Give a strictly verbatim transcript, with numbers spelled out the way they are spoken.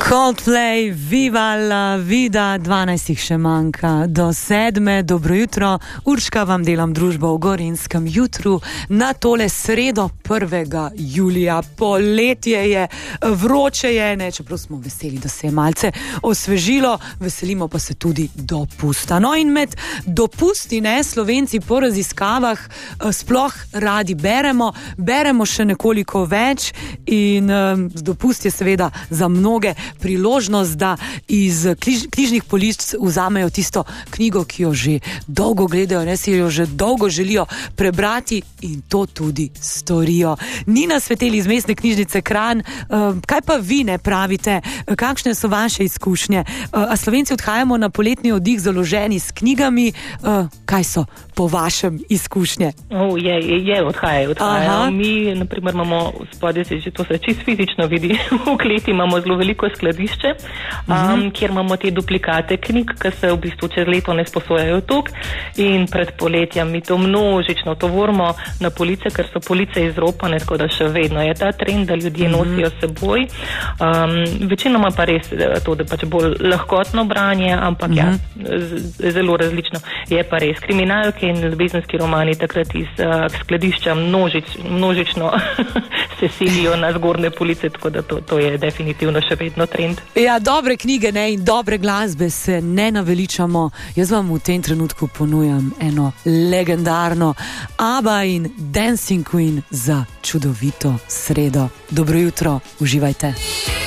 Coldplay, Viva la vida, dvanajst še manjka do sedme. Dobro jutro, Urška vam delam družbo v Gorenjskem jutru na tole sredo prvega julija. Poletje je, vroče je, ne, čeprav smo veseli, da se je malce osvežilo, veselimo pa se tudi dopusta. No in med dopusti, ne, Slovenci po raziskavah sploh radi beremo, beremo še nekoliko več in um, dopust je seveda za mnoge priložnost, da iz križ, križnih polic vzamejo tisto knjigo, ki jo že dolgo gledajo, ne, si jo že dolgo želijo prebrati in to tudi storijo. Nina Sveteli iz Mestne knjižnice Kranj, kaj pa vi ne pravite, kakšne so vaše izkušnje? A Slovenci odhajamo na poletni oddih založeni s knjigami, kaj so po vašem izkušnje? Oh, je, je, odhajajo, odhajajo. Mi, na primer, imamo spodaj se že to se čist fizično vidi, v kleti imamo zelo veliko skladišče, um, uh-huh. kjer imamo te duplikate knjig, ki se v bistvu čez leto ne sposojajo tok in pred poletjem mi to množično tovorimo na police, ker so police izropane, tako da še vedno je ta trend, da ljudje uh-huh. nosijo seboj. Um, večinoma pa res to, da pač bolj lahkotno branje, ampak uh-huh. ja, z, zelo različno. Je pa res kriminalke in ljubezenski romani takrat iz uh, skladišča množič, množično se silijo na zgornje police, tako da to, to je definitivno še vedno trend. Ja, dobre knjige, ne, in dobre glasbe se ne naveličamo. Jaz vam v tem trenutku ponujam eno legendarno ABBA in Dancing Queen za čudovito sredo. Dobro jutro, uživajte.